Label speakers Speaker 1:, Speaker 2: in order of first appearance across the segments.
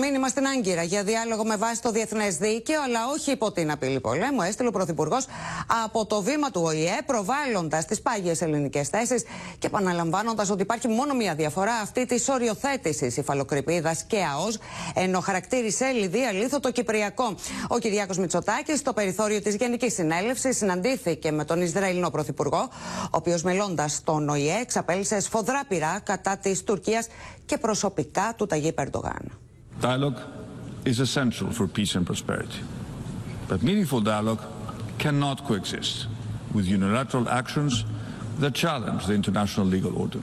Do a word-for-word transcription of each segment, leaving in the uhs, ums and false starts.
Speaker 1: μήνυμα στην Άγκυρα για διάλογο με βάση το διεθνές δίκαιο, αλλά όχι υπό την απειλή πολέμου, έστειλε ο Πρωθυπουργός από το βήμα του Ο Η Ε, προβάλλοντας τις πάγιες ελληνικές θέσεις και επαναλαμβάνοντας ότι υπάρχει μόνο μία διαφορά, αυτή της οριοθέτησης υφαλοκρηπίδας και ΑΟΣ, ενώ χαρακτήρισε λιδία λίθο το Κυπριακό. Ο Κυριάκος Μητσοτάκης, στο περιθώριο της Γενικής Συνέλευσης, συναντήθηκε με τον Ισραηλινό Πρωθυπουργό, ο οποίος μιλώντας στον Ο Η Ε εξαπέλυσε σφοδρά πειρά κατά της Τουρκίας και προσωπικά του Ταγίπ Ερντογάν.
Speaker 2: Dialogue is essential for peace and prosperity. But meaningful dialogue cannot coexist with unilateral actions that challenge the international legal order.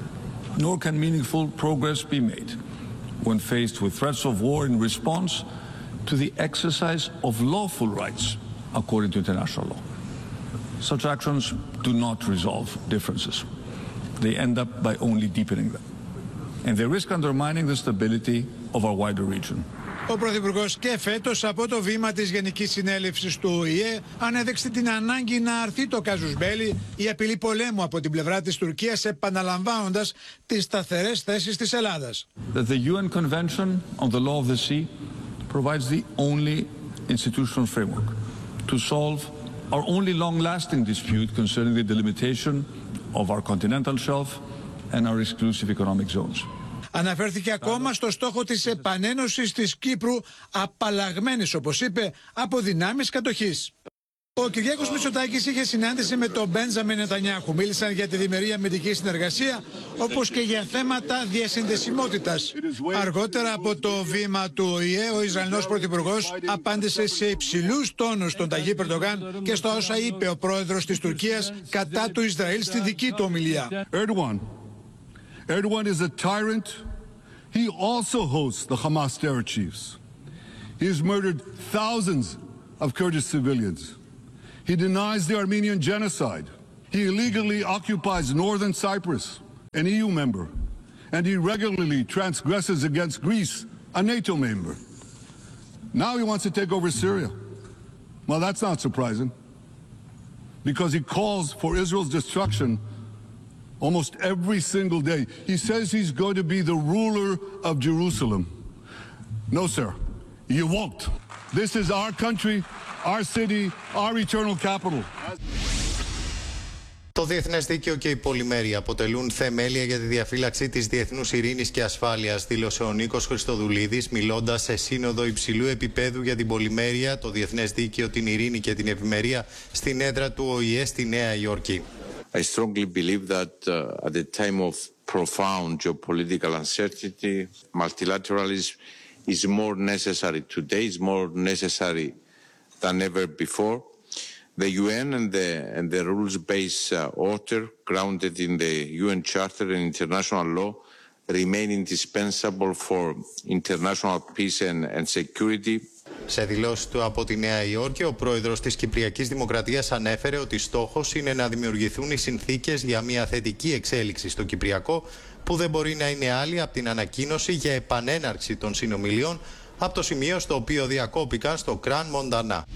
Speaker 2: Nor can meaningful progress be made when faced with threats of war in response to the exercise of lawful rights according to international law. Such actions do not resolve differences. They end up by only deepening them. And they risk undermining the stability of our wider region.
Speaker 3: Ο Πρωθυπουργός και φέτος από το βήμα της Γενικής Συνέλευσης του Ο Η Ε ανέδειξε την ανάγκη να αρθεί το κάζους μπέλι, η απειλή πολέμου από την πλευρά της Τουρκίας, επαναλαμβάνοντας τις σταθερές θέσεις της Ελλάδας.
Speaker 2: That the U N Convention on the Law of the Sea provides the only institutional framework to solve our only long-lasting dispute concerning the delimitation of our continental shelf and our exclusive economic zones.
Speaker 3: Αναφέρθηκε ακόμα στο στόχο της επανένωσης της Κύπρου, απαλλαγμένης, όπως είπε, από δυνάμεις κατοχής. Ο Κυριάκος Μητσοτάκης είχε συνάντηση με τον Μπέντζαμιν Νετανιάχου. Μίλησαν για τη διμερή αμυντική συνεργασία, όπως και για θέματα διασυνδεσιμότητας. Αργότερα από το βήμα του Ο Η Ε, ο Ισραηλινός Πρωθυπουργός απάντησε σε υψηλούς τόνους στον Ταγίπ Ερντογάν και στα όσα είπε ο πρόεδρος της Τουρκίας κατά του Ισραήλ στη δική του ομιλία.
Speaker 4: Erdogan. Erdogan is a tyrant. He also hosts the Hamas terror chiefs. He has murdered thousands of Kurdish civilians. He denies the Armenian genocide. He illegally occupies northern Cyprus, an E U member, and he regularly transgresses against Greece, a NATO member. Now he wants to take over Syria. Well, that's not surprising, because he calls for Israel's destruction almost every single day. He says he's going to be the ruler of Jerusalem. No, sir, you won't. This is our country, our city, our eternal capital.
Speaker 5: Το διεθνές δίκαιο και η πολυμέρεια αποτελούν θεμέλια για τη διαφύλαξη της διεθνούς ειρήνης και ασφάλειας, δήλωσε ο Νίκος Χριστοδουλίδης, μιλώντας σε σύνοδο υψηλού επίπεδου για την πολυμέρεια, το διεθνές δίκαιο, την ειρήνη και την ευημερία στην έδρα του Ο Η Ε στη Νέα Υόρκη.
Speaker 6: I strongly believe that uh, at the time of profound geopolitical uncertainty, multilateralism is more necessary today, is more necessary than ever before. The U N and the, and the rules-based uh, order grounded in the U N Charter and international law remain indispensable for international peace and, and security.
Speaker 5: Σε δηλώσεις του από τη Νέα Υόρκη, ο πρόεδρος της Κυπριακής Δημοκρατίας ανέφερε ότι στόχος είναι να δημιουργηθούν οι συνθήκες για μια θετική εξέλιξη στο Κυπριακό, που δεν μπορεί να είναι άλλη από την ανακοίνωση για επανέναρξη των συνομιλιών από το σημείο στο οποίο διακόπηκαν στο Κραν Μοντανά.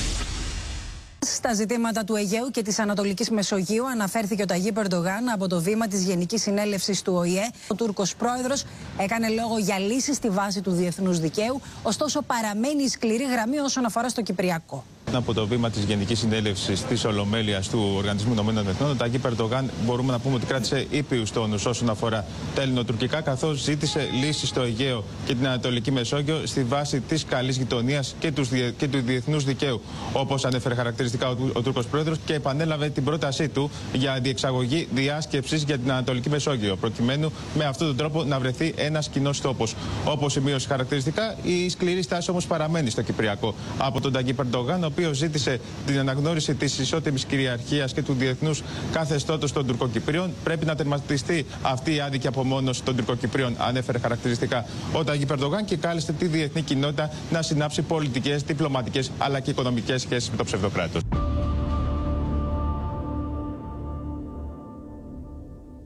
Speaker 7: Στα ζητήματα του Αιγαίου και της Ανατολικής Μεσογείου αναφέρθηκε ο Ταγίπ Ερντογάν από το βήμα της Γενικής Συνέλευσης του Ο Η Ε. Ο Τούρκος πρόεδρος έκανε λόγο για λύσεις στη βάση του διεθνούς δικαίου, ωστόσο παραμένει η σκληρή γραμμή όσον αφορά στο Κυπριακό.
Speaker 8: Από το βήμα της Γενικής Συνέλευσης της Ολομέλειας του Οργανισμού Ηνωμένων Εθνών, ο Ταγίπ Ερντογάν μπορούμε να πούμε ότι κράτησε ήπιους τόνους όσον αφορά τα ελληνοτουρκικά, καθώς ζήτησε λύσεις στο Αιγαίο και την Ανατολική Μεσόγειο στη βάση της καλής γειτονίας και, και του διεθνούς δικαίου, όπως ανέφερε χαρακτηριστικά ο, ο Τούρκος πρόεδρος, και επανέλαβε την πρότασή του για διεξαγωγή διάσκεψης για την Ανατολική Μεσόγειο, προκειμένου με αυτόν τον τρόπο να βρεθεί ένας κοινός τόπος. Όπως σημείωσε χαρακτηριστικά, η σκληρή στάση όμως παραμένει στο Κυπριακό από τον Ταγίπ Ερντογάν, ο οποίος ζήτησε την αναγνώριση της ισότιμης κυριαρχίας και του διεθνούς καθεστώτος των Τουρκοκυπρίων. Πρέπει να τερματιστεί αυτή η άδικη απομόνωση των Τουρκοκυπρίων, ανέφερε χαρακτηριστικά ο Ταγίπ Ερντογάν, και κάλεσε τη διεθνή κοινότητα να συνάψει πολιτικές, διπλωματικές αλλά και οικονομικές σχέσεις με το ψευδοκράτος.
Speaker 5: Ο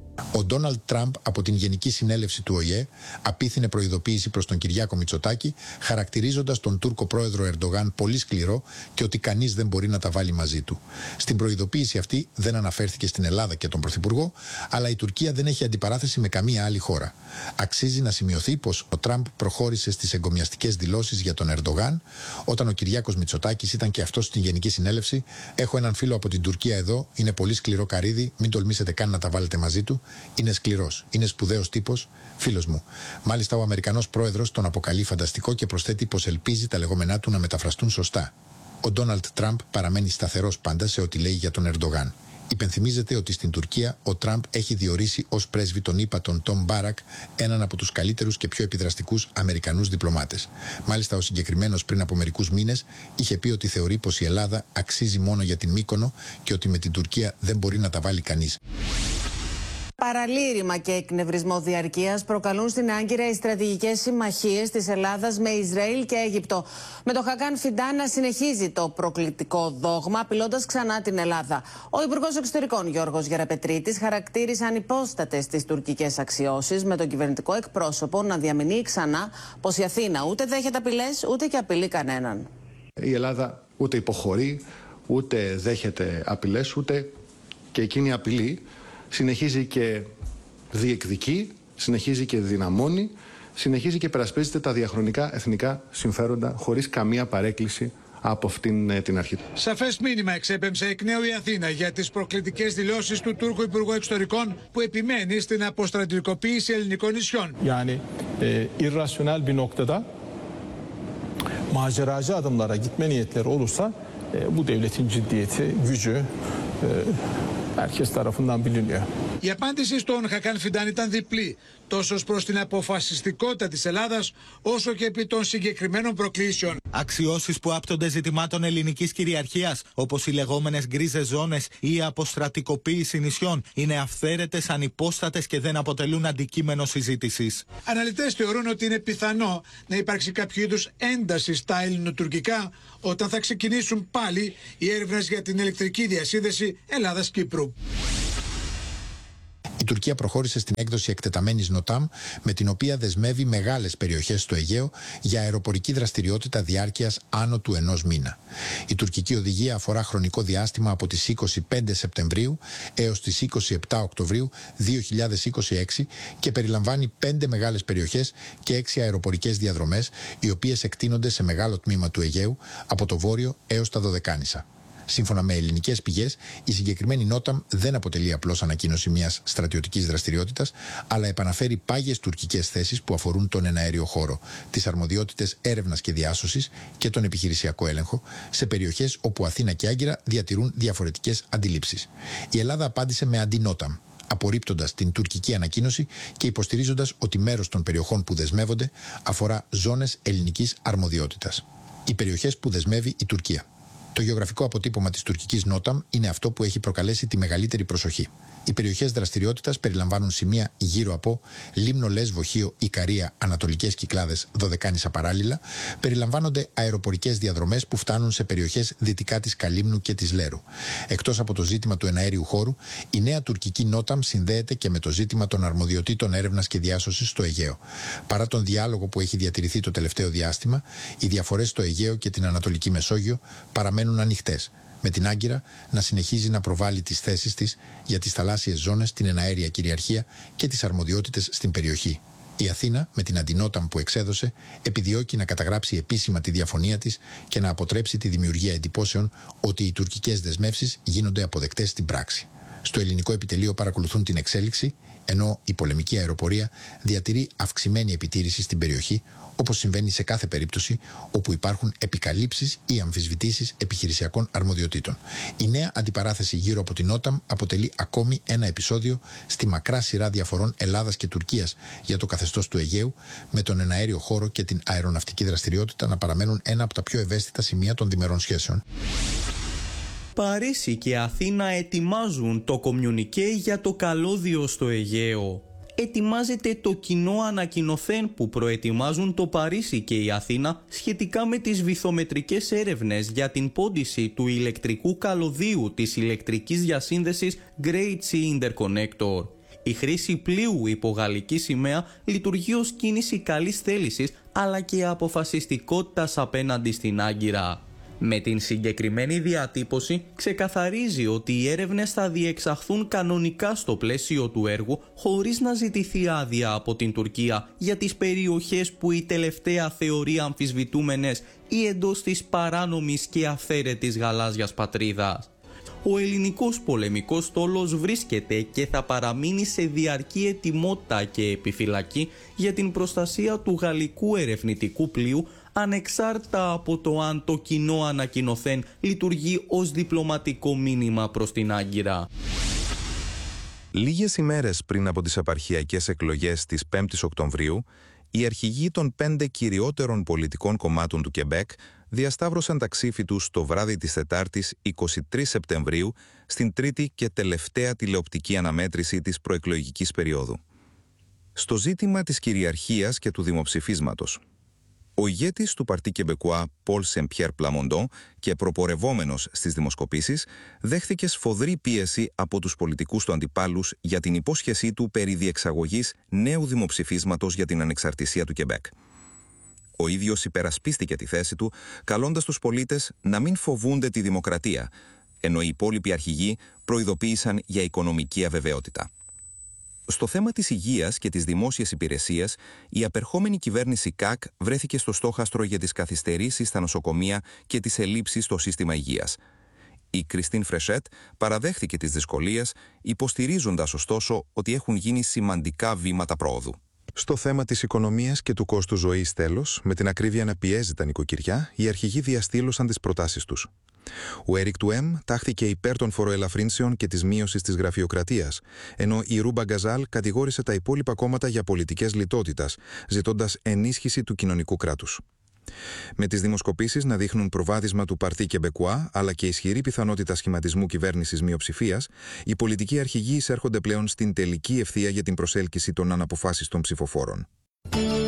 Speaker 9: Ντόναλντ Τραμπ από την Γενική Συνέλευση του Ο Η Ε απίθυνε προειδοποίηση προς τον Κυριάκο Μητσοτάκη, χαρακτηρίζοντας τον Τούρκο πρόεδρο Ερντογάν πολύ σκληρό και ότι κανείς δεν μπορεί να τα βάλει μαζί του. Στην προειδοποίηση αυτή δεν αναφέρθηκε στην Ελλάδα και τον Πρωθυπουργό, αλλά η Τουρκία δεν έχει αντιπαράθεση με καμία άλλη χώρα. Αξίζει να σημειωθεί πως ο Τραμπ προχώρησε στις εγκομιαστικές δηλώσεις για τον Ερντογάν, όταν ο Κυριάκος Μητσοτάκης ήταν και αυτός στην Γενική Συνέλευση. Έχω έναν φίλο από την Τουρκία εδώ, είναι πολύ σκληρό καρύδι, μην τολμήσετε καν να τα βάλετε μαζί του. Είναι σκληρός, είναι σπουδαίος τύπος, φίλος μου. Μάλιστα, ο Αμερικανός πρόεδρος τον αποκαλεί φανταστικό και προσθέτει πως ελπίζει τα λεγόμενά του να μεταφραστούν σωστά. Ο Ντόναλντ Τραμπ παραμένει σταθερός πάντα σε ό,τι λέει για τον Ερντογάν. Υπενθυμίζεται ότι στην Τουρκία ο Τραμπ έχει διορίσει ως πρέσβη τον ΗΠΑ τον Τόμ Μπάρακ, έναν από τους καλύτερους και πιο επιδραστικούς Αμερικανούς διπλωμάτες. Μάλιστα, ο συγκεκριμένος πριν από μερικούς μήνες είχε πει ότι θεωρεί πως η Ελλάδα αξίζει μόνο για την Μύκονο και ότι με την Τουρκία δεν μπορεί να τα βάλει κανείς.
Speaker 1: Παραλήρημα και εκνευρισμό διαρκείας προκαλούν στην Άγκυρα οι στρατηγικές συμμαχίες της Ελλάδας με Ισραήλ και Αίγυπτο. Με το Χακάν Φιντάν να συνεχίζει το προκλητικό δόγμα, απειλώντας ξανά την Ελλάδα. Ο Υπουργός Εξωτερικών Γιώργος Γεραπετρίτης χαρακτήρισε ανυπόστατες τις τουρκικές αξιώσεις, με τον κυβερνητικό εκπρόσωπο να διαμηνύει ξανά πως η Αθήνα ούτε δέχεται απειλές ούτε και απειλεί κανέναν.
Speaker 10: Η Ελλάδα ούτε υποχωρεί, ούτε δέχεται απειλές, ούτε και εκείνη απειλή. Συνεχίζει και διεκδικεί, συνεχίζει και δυναμώνει, συνεχίζει και περασπίζεται τα διαχρονικά εθνικά συμφέροντα χωρίς καμία παρέκκληση από αυτήν την αρχή.
Speaker 3: Σαφές μήνυμα εξέπεμψε εκ νέου η Αθήνα για τις προκλητικές δηλώσεις του Τούρκου Υπουργού Εξωτερικών, που επιμένει στην αποστρατιωτικοποίηση ελληνικών νησιών.
Speaker 11: Yani e, irrasyonel bir noktada maceracı adımlara gitme niyetleri olursa e, bu devletin ciddiyeti, gücü e, herkes tarafından biliniyor.
Speaker 3: Η απάντηση στον Χακάν Φιντάν ήταν διπλή, τόσο προς την αποφασιστικότητα της Ελλάδας, όσο και επί των συγκεκριμένων προκλήσεων.
Speaker 12: Αξιώσεις που άπτονται ζητημάτων ελληνικής κυριαρχίας, όπως οι λεγόμενες γκρίζες ζώνες ή η αποστρατικοποίηση νησιών, είναι αυθαίρετες, ανυπόστατες και δεν αποτελούν αντικείμενο συζήτησης.
Speaker 3: Αναλυτές θεωρούν ότι είναι πιθανό να υπάρξει κάποιο είδους ένταση στα ελληνοτουρκικά όταν θα ξεκινήσουν πάλι οι έρευνες για την ηλεκτρική διασύνδεση Ελλάδας-Κύπρου.
Speaker 9: Η Τουρκία προχώρησε στην έκδοση εκτεταμένης Νοτάμ, με την οποία δεσμεύει μεγάλες περιοχές στο Αιγαίο για αεροπορική δραστηριότητα διάρκειας άνω του ενός μήνα. Η τουρκική οδηγία αφορά χρονικό διάστημα από τις είκοσι πέντε Σεπτεμβρίου έως τις είκοσι επτά Οκτωβρίου δύο χιλιάδες είκοσι έξι και περιλαμβάνει πέντε μεγάλες περιοχές και έξι αεροπορικές διαδρομές, οι οποίες εκτείνονται σε μεγάλο τμήμα του Αιγαίου από το βόρειο έως τα Δωδεκάνησα. Σύμφωνα με ελληνικές πηγές, η συγκεκριμένη Νόταμ δεν αποτελεί απλώς ανακοίνωση μιας στρατιωτικής δραστηριότητας, αλλά επαναφέρει πάγιες τουρκικές θέσεις που αφορούν τον εναέριο χώρο, τις αρμοδιότητες έρευνας και διάσωσης και τον επιχειρησιακό έλεγχο, σε περιοχές όπου Αθήνα και Άγκυρα διατηρούν διαφορετικές αντιλήψεις. Η Ελλάδα απάντησε με αντι-Νόταμ, απορρίπτοντας την τουρκική ανακοίνωση και υποστηρίζοντας ότι μέρος των περιοχών που δεσμεύονται αφορά ζώνες ελληνικής αρμοδιότητας. Οι περιοχές που δεσμεύει η Τουρκία. Το γεωγραφικό αποτύπωμα της τουρκικής Νόταμ είναι αυτό που έχει προκαλέσει τη μεγαλύτερη προσοχή. Οι περιοχές δραστηριότητας περιλαμβάνουν σημεία γύρω από Λίμνο, Λέσβο, Χίο, Ικαρία, Ανατολικές Κυκλάδες, Δωδεκάνησα παράλληλα. Περιλαμβάνονται αεροπορικές διαδρομές που φτάνουν σε περιοχές δυτικά της Καλύμνου και της Λέρου. Εκτός από το ζήτημα του εναέριου χώρου, η νέα τουρκική Νόταμ συνδέεται και με το ζήτημα των αρμοδιοτήτων έρευνας και διάσωσης στο Αιγαίο. Παρά τον διάλογο που έχει διατηρηθεί το τελευταίο διάστημα, οι διαφορές στο Αιγαίο και την Ανατολική Μεσόγειο παραμένουν ανοιχτές, με την Άγκυρα να συνεχίζει να προβάλλει τις θέσεις της για τις θαλάσσιες ζώνες, την εναέρια κυριαρχία και τις αρμοδιότητες στην περιοχή. Η Αθήνα, με την αντι-Νόταμ που εξέδωσε, επιδιώκει να καταγράψει επίσημα τη διαφωνία της και να αποτρέψει τη δημιουργία εντυπώσεων ότι οι τουρκικές δεσμεύσεις γίνονται αποδεκτές στην πράξη. Στο ελληνικό επιτελείο παρακολουθούν την εξέλιξη, ενώ η πολεμική αεροπορία διατηρεί αυξημένη επιτήρηση στην περιοχή, όπως συμβαίνει σε κάθε περίπτωση όπου υπάρχουν επικαλύψεις ή αμφισβητήσεις επιχειρησιακών αρμοδιοτήτων. Η νέα αντιπαράθεση γύρω από την Νόταμ αποτελεί ακόμη ένα επεισόδιο στη μακρά σειρά διαφορών Ελλάδας και Τουρκίας για το καθεστώς του Αιγαίου, με τον εναέριο χώρο και την αεροναυτική δραστηριότητα να παραμένουν ένα από τα πιο ευαίσθητα σημεία των διμερών σχέσεων.
Speaker 13: Παρίσι και Αθήνα ετοιμάζουν το κομμιουνικέ για το καλώδιο στο Αιγαίο. Ετοιμάζεται το κοινό ανακοινωθέν που προετοιμάζουν το Παρίσι και η Αθήνα σχετικά με τις βυθομετρικές έρευνες για την πόντιση του ηλεκτρικού καλωδίου της ηλεκτρικής διασύνδεσης Great Sea Interconnector. Η χρήση πλοίου υπό γαλλική σημαία λειτουργεί ως κίνηση καλής θέλησης αλλά και αποφασιστικότητας απέναντι στην Άγκυρα. Με την συγκεκριμένη διατύπωση ξεκαθαρίζει ότι οι έρευνες θα διεξαχθούν κανονικά στο πλαίσιο του έργου χωρίς να ζητηθεί άδεια από την Τουρκία για τις περιοχές που η τελευταία θεωρεί αμφισβητούμενες ή εντός της παράνομης και αυθαίρετης γαλάζιας πατρίδας. Ο ελληνικός πολεμικός στόλος βρίσκεται και θα παραμείνει σε διαρκή ετοιμότητα και επιφυλακή για την προστασία του γαλλικού ερευνητικού πλοίου, ανεξάρτητα από το αν το κοινό ανακοινωθέν λειτουργεί ως διπλωματικό μήνυμα προς την Άγκυρα.
Speaker 14: Λίγες ημέρες πριν από τις επαρχιακές εκλογές της πέμπτης Οκτωβρίου, οι αρχηγοί των πέντε κυριότερων πολιτικών κομμάτων του Κεμπέκ διασταύρωσαν τα ξύφη τους το βράδυ της Τετάρτης εικοστή τρίτη Σεπτεμβρίου στην τρίτη και τελευταία τηλεοπτική αναμέτρηση της προεκλογικής περίοδου. Στο ζήτημα της κυριαρχίας και του δημοψηφίσματος, ο ηγέτης του Παρτί Κεμπεκουά, Πολ Σεμπιέρ Πλαμοντό, και προπορευόμενος στις δημοσκοπήσεις, δέχθηκε σφοδρή πίεση από τους πολιτικούς του αντιπάλους για την υπόσχεσή του περί διεξαγωγής νέου δημοψηφίσματος για την ανεξαρτησία του Κεμπέκ. Ο ίδιος υπερασπίστηκε τη θέση του, καλώντας τους πολίτες να μην φοβούνται τη δημοκρατία, ενώ οι υπόλοιποι αρχηγοί προειδοποίησαν για οικονομική αβεβαιότητα. Στο θέμα της υγείας και της δημόσιας υπηρεσίας, η απερχόμενη κυβέρνηση ΚΑΚ βρέθηκε στο στόχαστρο για τις καθυστερήσεις στα νοσοκομεία και τις ελλείψεις στο σύστημα υγείας. Η Κριστίν Φρεσέτ παραδέχθηκε τις δυσκολίες, υποστηρίζοντας ωστόσο ότι έχουν γίνει σημαντικά βήματα πρόοδου.
Speaker 15: Στο θέμα της οικονομίας και του κόστου ζωής, τέλος, με την ακρίβεια να πιέζει τα νοικοκυριά, οι αρχηγοί διαστήλωσαν τις προτάσεις τους. Ο Έρικ Τουέμ τάχθηκε υπέρ των φοροελαφρύνσεων και της μείωσης της γραφειοκρατίας, ενώ η Ρούμπα Γκαζάλ κατηγόρησε τα υπόλοιπα κόμματα για πολιτικές λιτότητας, ζητώντας ενίσχυση του κοινωνικού κράτους. Με τις δημοσκοπήσεις να δείχνουν προβάδισμα του Παρτί Κεμπεκουά, αλλά και ισχυρή πιθανότητα σχηματισμού κυβέρνησης μειοψηφίας, οι πολιτικοί αρχηγοί εισέρχονται πλέον στην τελική ευθεία για την προσέλκυση των αναποφάσιστων ψηφοφόρων.